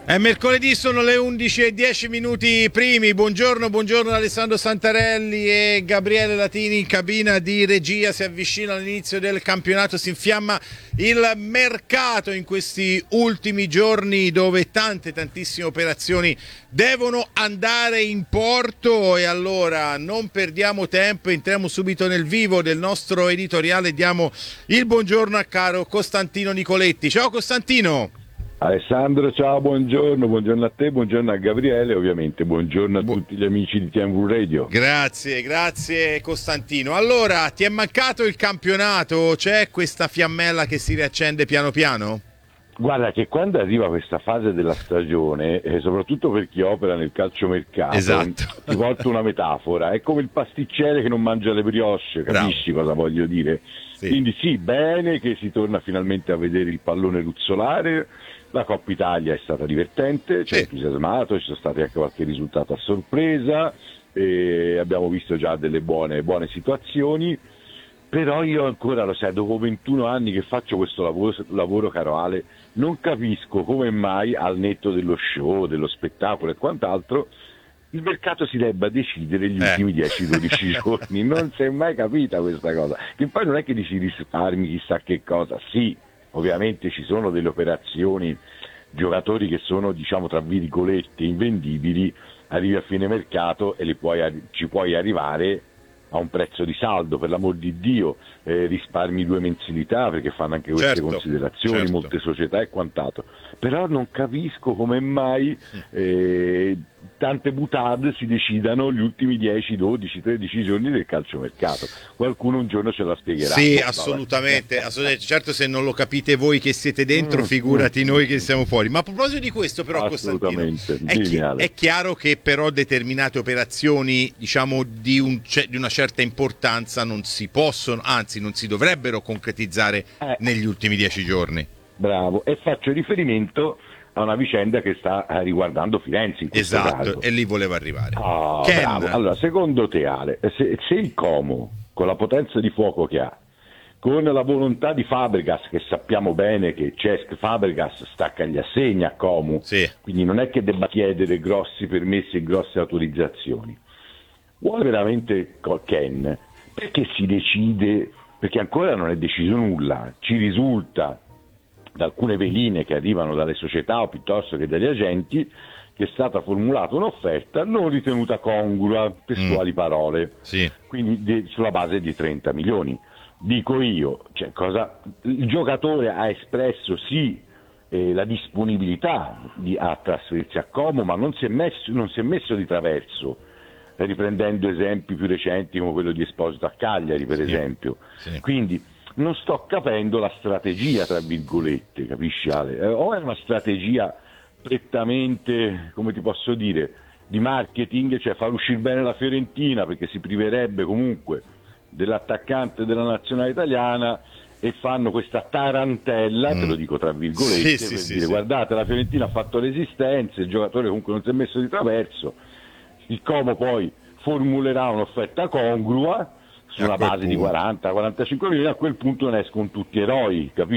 È mercoledì, sono le 11:10 primi. Buongiorno da Alessandro Santarelli e Gabriele Latini in cabina di regia. Si avvicina l'inizio del campionato, si infiamma il mercato in questi ultimi giorni dove tantissime operazioni devono andare in porto, e allora non perdiamo tempo, entriamo subito nel vivo del nostro editoriale. Diamo il buongiorno a caro Costantino Nicoletti. Ciao Costantino. Alessandro, ciao, buongiorno a te, buongiorno a Gabriele, ovviamente buongiorno a tutti gli amici di TMV Radio. Grazie Costantino. Allora, ti è mancato il campionato? C'è questa fiammella che si riaccende piano piano? Guarda che quando arriva questa fase della stagione, soprattutto per chi opera nel calciomercato, esatto. Ti porto una metafora, è come il pasticcere che non mangia le brioche, capisci cosa voglio dire? Sì. Quindi sì, bene che si torna finalmente a vedere il pallone ruzzolare. La Coppa Italia è stata divertente, ci ha entusiasmato, ci sono stati anche qualche risultato a sorpresa, abbiamo visto già delle buone situazioni, però io ancora, lo sai, dopo 21 anni che faccio questo lavoro, caro Ale, non capisco come mai, al netto dello show, dello spettacolo e quant'altro, il mercato si debba decidere gli ultimi 10-12 giorni. Non si è mai capita questa cosa, che poi non è che dici risparmi chissà che cosa, sì. Ovviamente ci sono delle operazioni, giocatori che sono, diciamo, tra virgolette, invendibili, arrivi a fine mercato e ci puoi arrivare a un prezzo di saldo, per l'amor di Dio, risparmi 2 mensilità, perché fanno anche queste considerazioni, molte società e quant'altro. Però non capisco come mai tante butade si decidano gli ultimi 10, 12, 13 giorni del calciomercato. Qualcuno un giorno ce la spiegherà. Sì, assolutamente. Certo, se non lo capite voi che siete dentro, figurati noi che siamo fuori. Ma a proposito di questo, però, Costantino, è chiaro che però determinate operazioni, diciamo, di una certa importanza non si possono, anzi non si dovrebbero concretizzare negli ultimi 10 giorni. Bravo, e faccio riferimento a una vicenda che sta riguardando Firenze in questo caso. E lì voleva arrivare. Bravo. Allora, secondo te, Ale, se il Como, con la potenza di fuoco che ha, con la volontà di Fabregas, che sappiamo bene che Cesc Fabregas stacca gli assegni a Como, quindi non è che debba chiedere grossi permessi e grosse autorizzazioni, vuole veramente Ken, perché si decide, perché ancora non è deciso nulla, ci risulta da alcune veline che arrivano dalle società o piuttosto che dagli agenti, che è stata formulata un'offerta non ritenuta congrua, testuali parole, quindi sulla base di 30 milioni. Dico io, il giocatore ha espresso la disponibilità a trasferirsi a Como, ma non si è messo di traverso, riprendendo esempi più recenti come quello di Esposito a Cagliari, per esempio. Quindi non sto capendo la strategia, tra virgolette, capisci Ale? O è una strategia prettamente, come ti posso dire, di marketing, cioè far uscire bene la Fiorentina perché si priverebbe comunque dell'attaccante della nazionale italiana, e fanno questa tarantella, te lo dico tra virgolette, per dire guardate, la Fiorentina ha fatto resistenze, il giocatore comunque non si è messo di traverso, il Como poi formulerà un'offerta congrua su una base di 40-45 milioni, a quel punto ne escono tutti eroi, capito?